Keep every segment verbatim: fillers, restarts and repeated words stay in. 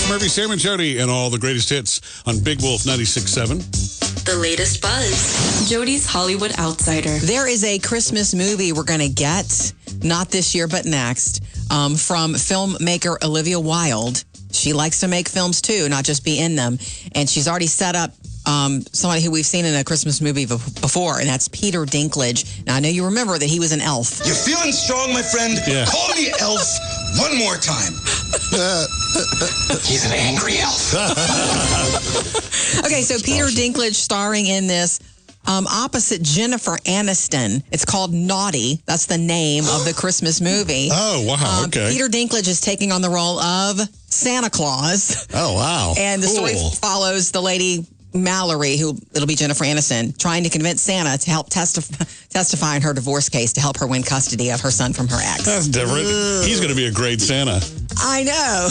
Murphy, Sam, and Jody, and all the greatest hits on Big Wolf ninety-six point seven. The latest buzz. Jody's Hollywood Outsider. There is a Christmas movie we're going to get, not this year, but next, um, from filmmaker Olivia Wilde. She likes to make films, too, not just be in them. And she's already set up um, somebody who we've seen in a Christmas movie before, and that's Peter Dinklage. Now, I know you remember that he was an elf. You're feeling strong, my friend? Yeah. Call me elf one more time. He's an angry elf. Okay, so Peter Dinklage starring in this um, opposite Jennifer Aniston. It's called Naughty. That's the name of the Christmas movie. Oh, wow, Um, okay. Peter Dinklage is taking on the role of Santa Claus. Oh, wow. And the story Cool. follows the lady Mallory, who it'll be Jennifer Aniston, trying to convince Santa to help testif- testify in her divorce case to help her win custody of her son from her ex. That's different. He's going to be a great Santa. I know.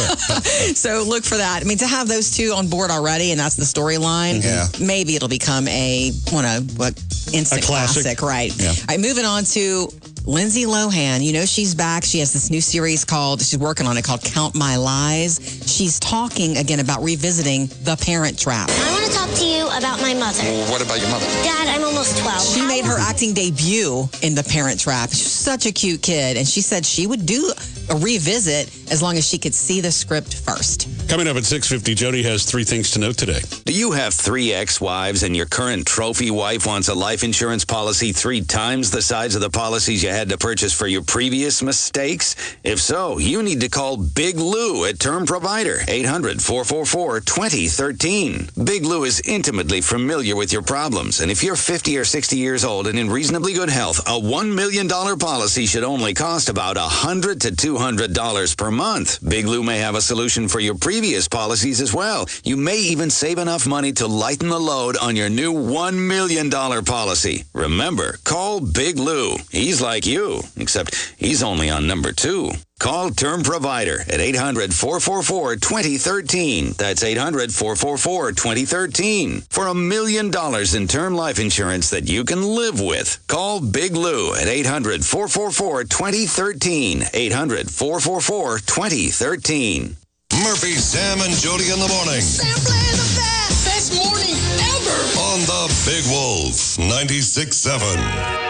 So look for that. I mean, to have those two on board already, and that's the storyline, Yeah. maybe it'll become a, what a, what, instant A classic. classic, right? Yeah. All right, moving on to Lindsay Lohan. You know she's back. She has this new series called, she's working on it, called Count My Lies. She's talking again about revisiting The Parent Trap. I want to talk to you about my mother. What about your mother? Dad, I'm almost twelve. She made her acting debut in The Parent Trap. She's such a cute kid, and she said she would do a revisit as long as she could see the script first. Coming up at six fifty, Jody has three things to note today. Do you have three ex-wives and your current trophy wife wants a life insurance policy three times the size of the policies you had to purchase for your previous mistakes? If so, you need to call Big Lou at Term Provider, eight hundred, four four four, two zero one three. Big Lou is intimately familiar with your problems, and if you're fifty or sixty years old and in reasonably good health, a one million dollars policy should only cost about one hundred to two hundred dollars per month. Big Lou may have a solution for your previous policies as well. You may even save enough money to lighten the load on your new one million dollars policy. Remember, call Big Lou. He's like you, except he's only on number two. Call Term Provider at eight hundred, four four four, two zero one three. That's eight hundred, four four four, two zero one three. For a million dollars in term life insurance that you can live with. Call Big Lou at eight hundred, four four four, two zero one three. eight hundred, four four four, two zero one three. Murphy, Sam, and Jody in the morning. Sam playing the best. Best morning ever. On the Big Wolf ninety-six point seven.